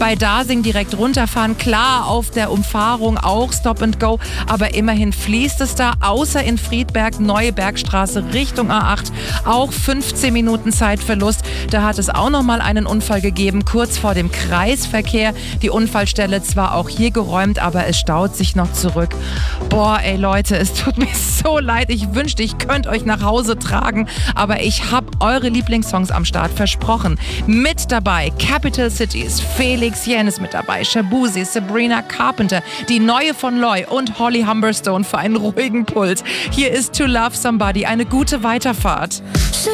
Bei Dasing direkt runterfahren, klar, auf der Umfahrung auch Stop and Go, aber immerhin fließt es da, außer in Friedberg, Neue Bergstraße Richtung A8, auch 15 Minuten Zeitverlust. Da hat es auch nochmal einen Unfall gegeben, kurz vor dem Kreisverkehr. Die Unfallstelle zwar auch hier geräumt, aber es staut sich noch zurück. Boah, ey Leute, es tut mir so leid. Ich wünschte, ich könnte euch nach Hause tragen, aber ich habe eure Lieblingssongs am Start versprochen. Mit dabei Capital Cities, Felix Jähn ist mit dabei, Shabuzi, Sabrina Carpenter, die neue von Loy und Holly Humberstone für einen ruhigen Puls. Hier ist To Love Somebody, eine gute Weiterfahrt.